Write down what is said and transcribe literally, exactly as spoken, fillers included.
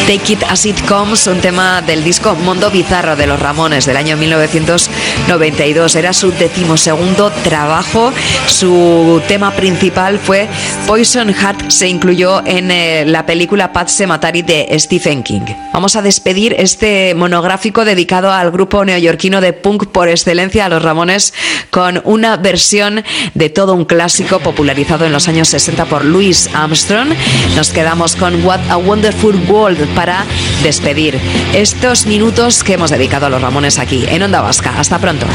Take It As It Comes, un tema del disco Mundo Bizarro de los Ramones del año mil novecientos noventa y dos. Era su decimosegundo trabajo. Su tema principal fue Poison Heart. Se incluyó en eh, la película Pet Sematary de Stephen King. Vamos a despedir este monográfico dedicado al grupo neoyorquino de punk por excelencia, a los Ramones, con una versión de todo un clásico popularizado en los años sesenta por Louis Armstrong. Nos quedamos con What a Wonderful World para despedir estos minutos que hemos dedicado a los Ramones aquí en Onda Vasca. Hasta pronto.